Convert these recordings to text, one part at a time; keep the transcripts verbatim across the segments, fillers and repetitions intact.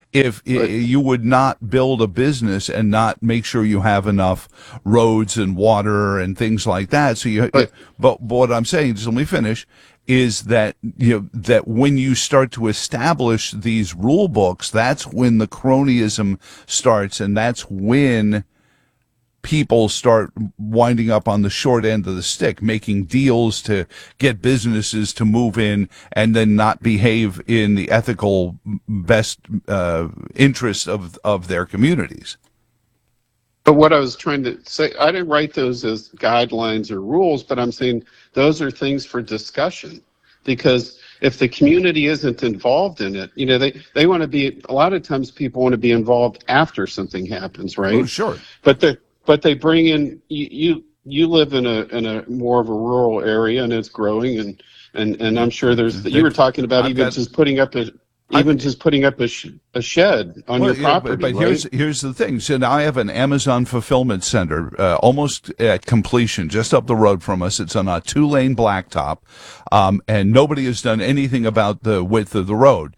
if But, you would not build a business and not make sure you have enough roads and water and things like that. So you, but but, but what I'm saying, just let me finish, is that you know that when you start to establish these rule books, that's when the cronyism starts, and that's when people start winding up on the short end of the stick, making deals to get businesses to move in and then not behave in the ethical best uh, interest of of their communities. But what I was trying to say, I didn't write those as guidelines or rules, but I'm saying those are things for discussion. Because if the community isn't involved in it, you know, they, they want to be, a lot of times people want to be involved after something happens, right? Oh, sure. But they but they bring in, you, you you live in a in a more of a rural area and it's growing, and and, and I'm sure there's, you were talking about I've even got- just putting up a, even I've- just putting up a, sh- a shed on Well, your yeah, property, but, but right? here's here's the thing. So now I have an Amazon fulfillment center uh, almost at completion, just up the road from us. It's on a two-lane blacktop, um, and nobody has done anything about the width of the road.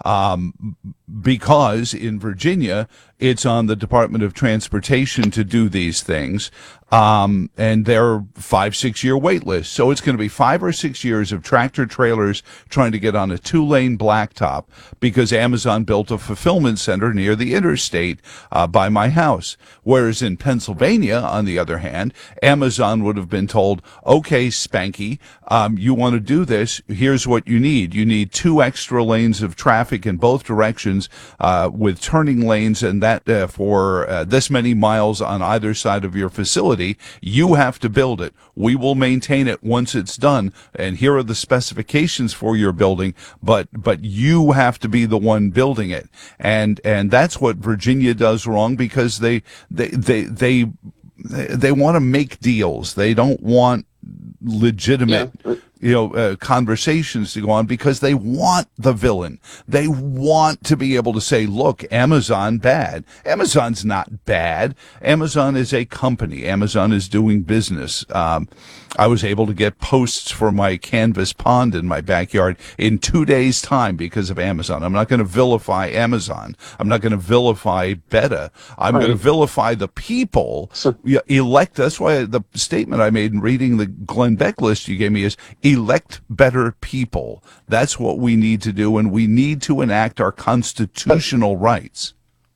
Um, because in Virginia, it's on the Department of Transportation to do these things. Um, and they're five, six year wait list. So it's going to be five or six years of tractor trailers trying to get on a two lane blacktop because Amazon built a fulfillment center near the interstate uh, by my house. Whereas in Pennsylvania, on the other hand, Amazon would have been told, okay, Spanky, um, you want to do this. Here's what you need. You need two extra lanes of traffic in both directions uh, with turning lanes, and that uh, for uh, this many miles on either side of your facility. You have to build it. We will maintain it once it's done, and here are the specifications for your building, but but you have to be the one building it. And and that's what Virginia does wrong, because they they they they they, they want to make deals. They don't want legitimate Yeah. you know uh, conversations to go on, because they want the villain. They want to be able to say, look, Amazon bad. Amazon's not bad. Amazon is a company. Amazon is doing business. um I was able to get posts for my canvas pond in my backyard in two days time because of Amazon. I'm not going to vilify Amazon. I'm not going to vilify Beta. I'm Right. going to vilify the people So- yeah, elect. That's why the statement I made in reading the Glenn Beck list you gave me is elect better people. That's what we need to do, and we need to enact our constitutional rights.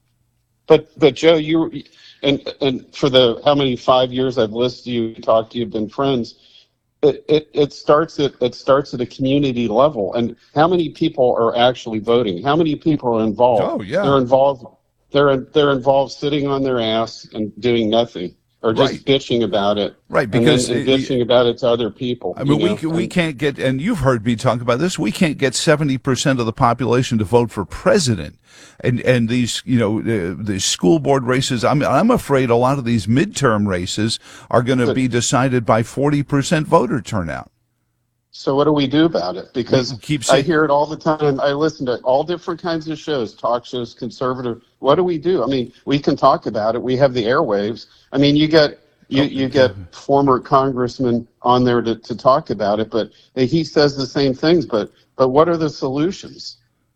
But but Joe, you and and for the how many five years I've listened to you, talked to you, been friends. It, it it starts at it starts at a community level, and how many people are actually voting? How many people are involved? Oh, yeah. They're involved. They're they're involved sitting on their ass and doing nothing, or just Right. bitching about it. Right, and then- because and it- bitching about it to other people. I mean, you we know? can, we And- can't get, and you've heard me talk about this. We can't get seventy percent of the population to vote for president, and and these you know uh, the school board races. I'm I'm afraid a lot of these midterm races are going to But- be decided by forty percent voter turnout. So what do we do about it? Because We keep I saying- hear it all the time. I listen to all different kinds of shows, talk shows, conservative. What do we do? I mean, we can talk about it. We have the airwaves. I mean, you get you, you get former congressmen on there to, to talk about it, but he says the same things. But but what are the solutions?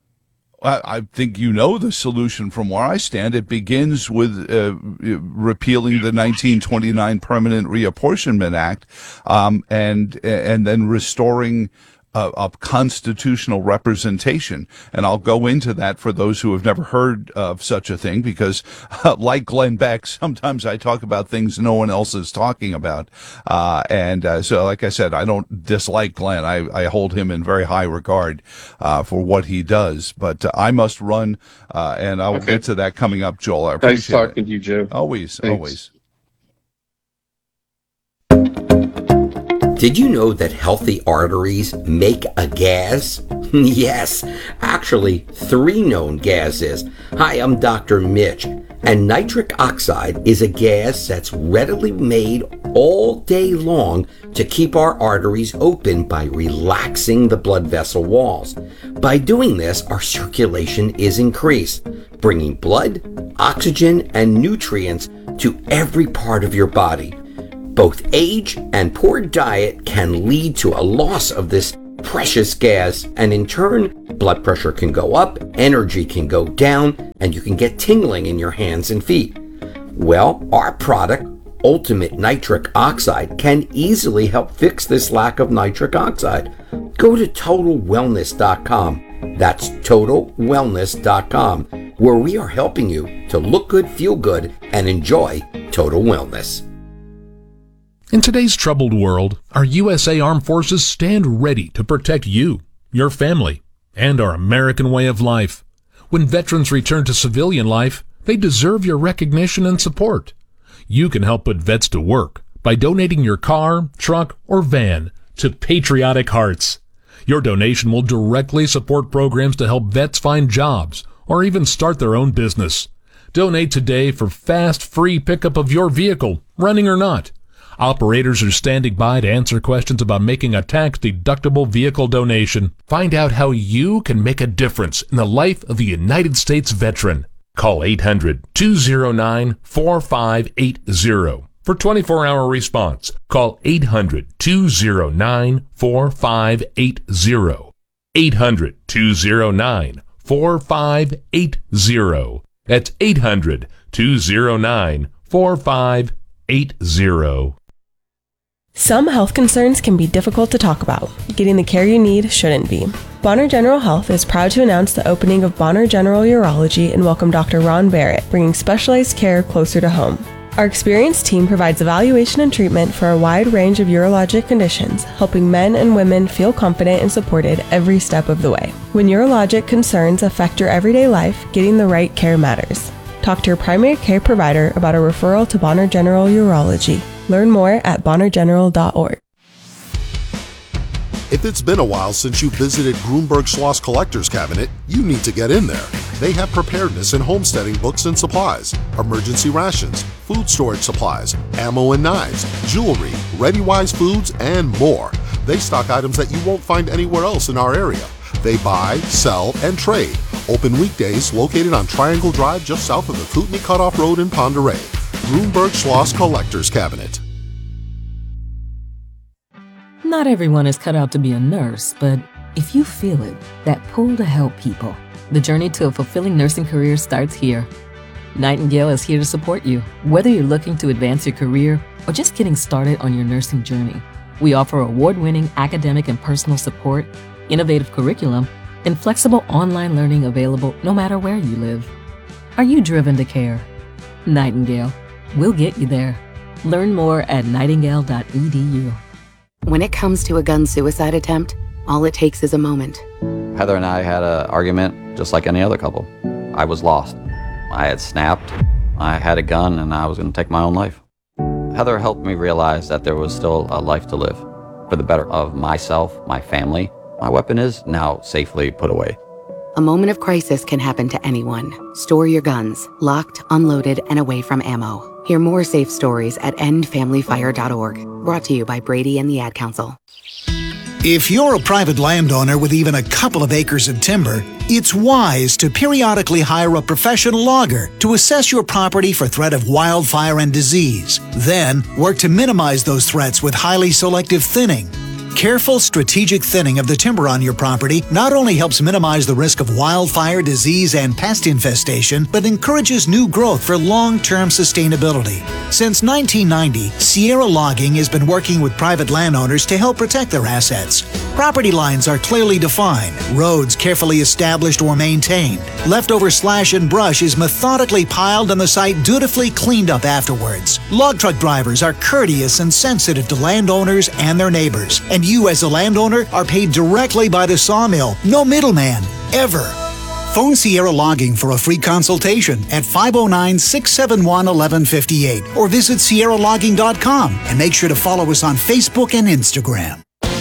I I think you know the solution from where I stand. It begins with uh, repealing the nineteen twenty-nine Permanent Reapportionment Act, um, and and then restoring a, a constitutional representation. And I'll go into that for those who have never heard of such a thing, because uh, like Glenn Beck, sometimes I talk about things no one else is talking about. Uh, and uh, so, like I said, I don't dislike Glenn. I, I hold him in very high regard uh, for what he does. But uh, I must run, uh, and I'll Okay. get to that coming up, Joel. I Nice appreciate talking it. to you, Joe. Always, Thanks. always. Did you know that healthy arteries make a gas? Yes, actually, three known gases. Hi, I'm Doctor Mitch, and nitric oxide is a gas that's readily made all day long to keep our arteries open by relaxing the blood vessel walls. By doing this, our circulation is increased, bringing blood, oxygen, and nutrients to every part of your body. Both age and poor diet can lead to a loss of this precious gas, and in turn, blood pressure can go up, energy can go down, and you can get tingling in your hands and feet. Well, our product, Ultimate Nitric Oxide, can easily help fix this lack of nitric oxide. Go to total wellness dot com. That's total wellness dot com, where we are helping you to look good, feel good, and enjoy total wellness. In today's troubled world, our U S A Armed Forces stand ready to protect you, your family, and our American way of life. When veterans return to civilian life, they deserve your recognition and support. You can help put vets to work by donating your car, truck, or van to Patriotic Hearts. Your donation will directly support programs to help vets find jobs or even start their own business. Donate today for fast, free pickup of your vehicle, running or not. Operators are standing by to answer questions about making a tax-deductible vehicle donation. Find out how you can make a difference in the life of a United States veteran. Call eight hundred, two oh nine, four five eight oh. For twenty-four hour response, call eight hundred, two oh nine, four five eight oh. eight hundred, two oh nine, four five eight oh. That's eight hundred, two oh nine, four five eight oh. Some health concerns can be difficult to talk about. Getting the care you need shouldn't be. Bonner General Health is proud to announce the opening of Bonner General Urology and welcome Doctor Ron Barrett, bringing specialized care closer to home. Our experienced team provides evaluation and treatment for a wide range of urologic conditions, helping men and women feel confident and supported every step of the way. When urologic concerns affect your everyday life, getting the right care matters. Talk to your primary care provider about a referral to Bonner General Urology. Learn more at bonner general dot org. If it's been a while since you visited Grunberg Schloss Collector's Cabinet, you need to get in there. They have preparedness and homesteading books and supplies, emergency rations, food storage supplies, ammo and knives, jewelry, ReadyWise foods, and more. They stock items that you won't find anywhere else in our area. They buy, sell, and trade. Open weekdays, located on Triangle Drive just south of the Kootenai Cutoff Road in Ponderay. Grunberg Schloss Collector's Cabinet. Not everyone is cut out to be a nurse, but if you feel it, that pull to help people, the journey to a fulfilling nursing career starts here. Nightingale is here to support you, whether you're looking to advance your career or just getting started on your nursing journey. We offer award-winning academic and personal support, innovative curriculum, and flexible online learning available no matter where you live. Are you driven to care? Nightingale. We'll get you there. Learn more at nightingale dot e d u. When it comes to a gun suicide attempt, all it takes is a moment. Heather and I had an argument just like any other couple. I was lost. I had snapped. I had a gun and I was going to take my own life. Heather helped me realize that there was still a life to live for the better of myself, my family. My weapon is now safely put away. A moment of crisis can happen to anyone. Store your guns, locked, unloaded, and away from ammo. Hear more safe stories at end family fire dot org. Brought to you by Brady and the Ad Council. If you're a private landowner with even a couple of acres of timber, it's wise to periodically hire a professional logger to assess your property for threat of wildfire and disease. Then, work to minimize those threats with highly selective thinning. Careful strategic thinning of the timber on your property not only helps minimize the risk of wildfire, disease, and pest infestation, but encourages new growth for long-term sustainability. Since nineteen ninety, Sierra Logging has been working with private landowners to help protect their assets. Property lines are clearly defined, roads carefully established or maintained. Leftover slash and brush is methodically piled and the site dutifully cleaned up afterwards. Log truck drivers are courteous and sensitive to landowners and their neighbors, and you as a landowner are paid directly by the sawmill. No middleman, ever. Phone Sierra Logging for a free consultation at five oh nine, six seven one, one one five eight or visit sierra logging dot com and make sure to follow us on Facebook and Instagram.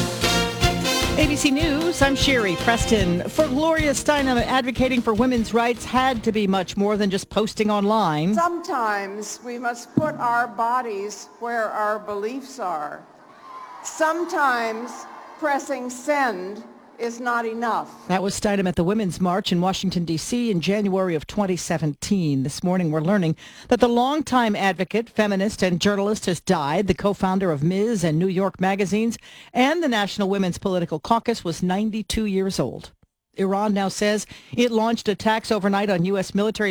A B C News, I'm Sherry Preston. For Gloria Steinem, advocating for women's rights had to be much more than just posting online. Sometimes we must put our bodies where our beliefs are. Sometimes pressing send is not enough. That was Steinem at the Women's March in Washington, D C in January of twenty seventeen. This morning we're learning that the longtime advocate, feminist, and journalist has died. The co-founder of Miz and New York magazines and the National Women's Political Caucus was ninety-two years old. Iran now says it launched attacks overnight on U S military